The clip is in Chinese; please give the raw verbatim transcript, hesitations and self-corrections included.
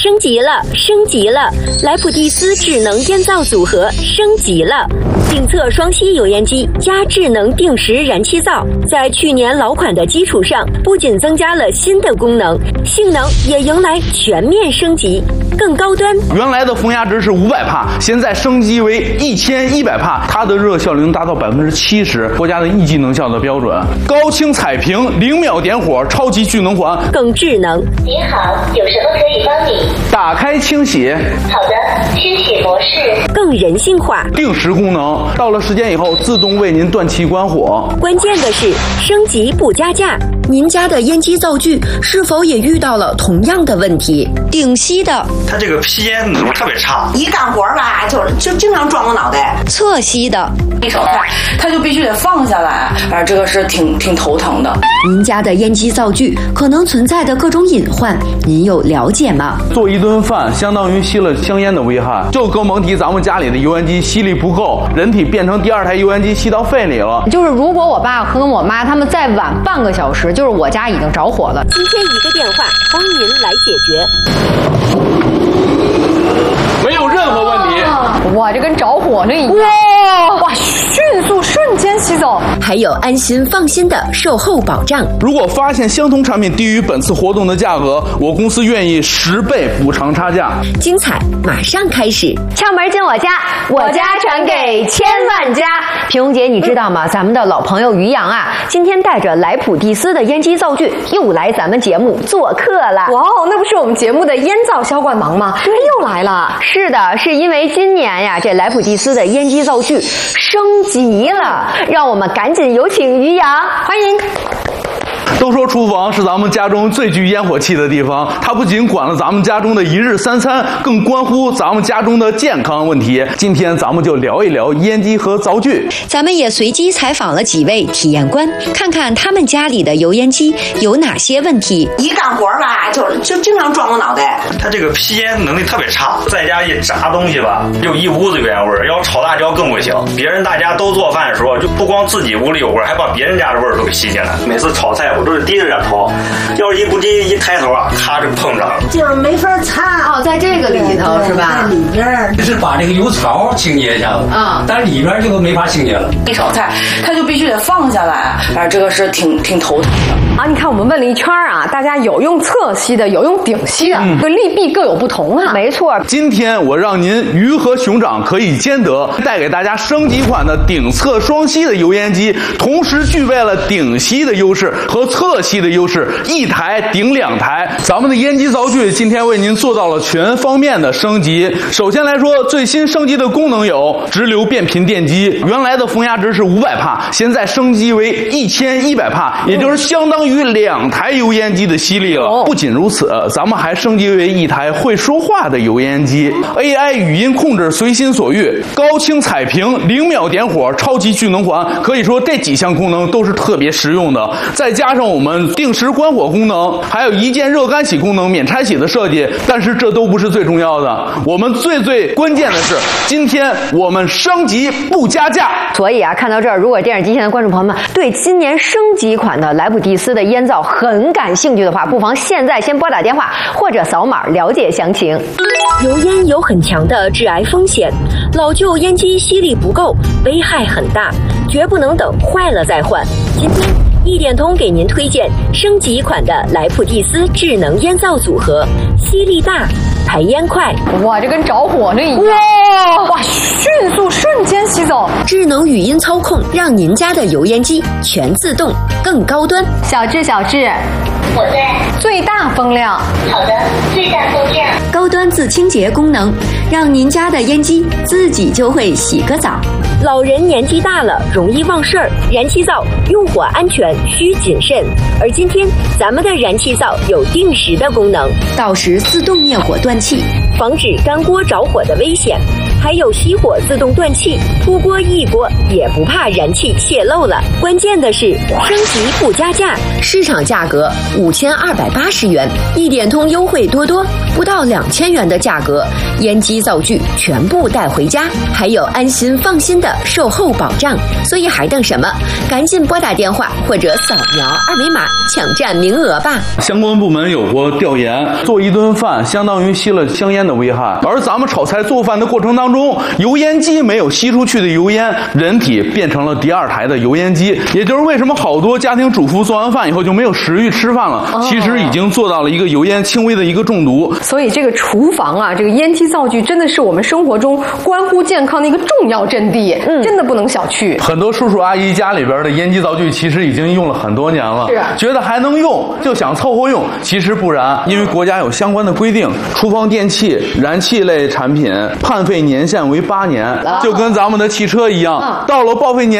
升级了，升级了！莱普蒂斯智能烟灶组合升级了，定测双吸油烟机加智能定时燃气灶，在去年老款的基础上，不仅增加了新的功能，性能也迎来全面升级，更高端。 原来的风压值是五百帕，现在升级为一千一百帕，它的热效率能达到百分之七十，国家的一级能效的标准。高清彩屏，零秒点火，超级聚能环， 更智能。 您好，有什么可以帮你？ 打开清洗。 好的，清洗模式。 更人性化， 定时功能，到了时间以后自动为您断气关火。 关键的是升级不加价。 您家的烟机灶具是否也遇到了同样的问题？顶吸的， 它这个吸烟能力特别差， 一干活吧就就经常撞我脑袋。 侧吸的， 一手菜它就必须得放下来，反正这个是挺挺头疼的。 您家的烟机灶具可能存在的各种隐患，您有了解吗？ 做一顿饭相当于吸了香烟的危害，就更甭提咱们家里的油烟机吸力不够，人体变成第二台油烟机吸到肺里了。 就是如果我爸和我妈他们再晚半个小时，就是我家已经着火了。 今天一个电话帮您来解决， 没有任何问题。 哇，这跟着火那一样！哇哇，迅速瞬间吸走， 还有安心放心的售后保障。 如果发现相同产品低于本次活动的价格，我公司愿意十倍补偿差价。 精彩马上开始， 窍门进我家，我家传给千万家。平蓉姐，你知道吗？咱们的老朋友于洋啊，今天带着莱普蒂斯的烟机灶具又来咱们节目做客了。 哇哦，那不是我们节目的烟灶销冠王吗？他又来了。 是的，是因为今年呀，这莱普蒂斯的烟机灶具升级了，让我们赶紧有请于洋，欢迎。 都说厨房是咱们家中最具烟火气的地方，它不仅管了咱们家中的一日三餐，更关乎咱们家中的健康问题。今天咱们就聊一聊烟机和灶具。 咱们也随机采访了几位体验官，看看他们家里的油烟机有哪些问题。 一干活吧就就经常撞我脑袋。 它这个吸烟能力特别差，在家一炸东西吧，就一屋子油烟味儿。要炒辣椒更不行，别人大家都做饭的时候，就不光自己屋里有味儿，还把别人家的味儿都给吸进来。每次炒菜我都是低着点头，要是一不低一抬头啊，咔就碰上了， 就是没法擦。 哦，在这个里头是吧？ 在里边就是把这个油槽清洁一下子啊，但是里边就没法清洁了。 一炒菜它就必须得放下来，反正这个是挺挺头疼的。 啊，你看我们问了一圈啊，大家有用侧吸的，有用顶吸的，这、嗯、利弊各有不同啊。 没错， 今天我让您鱼和熊掌可以兼得，带给大家升级款的顶侧双吸的油烟机，同时具备了顶吸的优势和侧吸的优势，一台顶两台。咱们的烟机灶具今天为您做到了全方面的升级。首先来说，最新升级的功能有直流变频电机，原来的风压值是五百帕，现在升级为一千一百帕，也就是相当于两台油烟机的吸力了。不仅如此，咱们还升级为一台会说话的油烟机 ，A I 语音控制随心所欲，高清彩屏，零秒点火，超级聚能环，可以说这几项功能都是特别实用的。再加上我们定时关火功能，还有一键热干洗功能，免拆洗的设计。但是这都不是最重要的，我们最最关键的是，今天我们升级不加价。 所以啊，看到这儿，如果电视机前的观众朋友们对今年升级款的莱普蒂斯的烟灶很感兴趣的话，不妨现在先拨打电话或者扫码了解详情。 油烟有很强的致癌风险，老旧烟机吸力不够，危害很大，绝不能等坏了再换。今天一点通给您推荐升级款的莱普蒂斯智能烟灶组合，吸力大，排烟快。 哇，这跟着火那一样！哇哇，迅速瞬间吸走。 智能语音操控，让您家的油烟机全自动，更高端。 小智，小智， 我在。 最大风量。 好的，最大风量。 高端自清洁功能，让您家的烟机自己就会洗个澡。 老人年纪大了，容易忘事儿，燃气灶用火安全需谨慎。而今天咱们的燃气灶有定时的功能， 到时自动灭火断气， 防止干锅着火的危险。 还有熄火自动断气，出锅一锅也不怕燃气泄漏了。关键的是升级不加价， 市场价格五千二百八十元，一点通优惠多多，不到两千元的价格，烟机灶具全部带回家，还有安心放心的售后保障。所以还等什么？赶紧拨打电话或者扫描二维码抢占名额吧。 相关部门有过调研，做一顿饭相当于吸了香烟的危害，而咱们炒菜做饭的过程当中，油烟机没有吸出去的油烟，人体变成了第二台的油烟机，也就是为什么好多家庭主妇做完饭以后就没有食欲吃饭了， 哦、 其实已经做到了一个油烟轻微的一个中毒。 所以这个厨房啊，这个烟机灶具真的是我们生活中关乎健康的一个重要阵地，嗯，真的不能小觑。 很多叔叔阿姨家里边的烟机灶具其实已经用了很多年了， 是啊， 觉得还能用就想凑合用，其实不然，因为国家有相关的规定，厨房电器、燃气类产品判废年限为八年，就跟咱们的汽车一样，到了报废年